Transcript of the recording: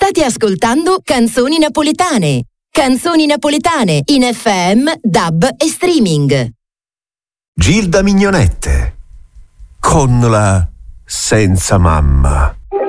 State ascoltando Canzoni Napoletane. Canzoni napoletane in FM, DAB e streaming. Gilda Mignonette con la Senza Mamma.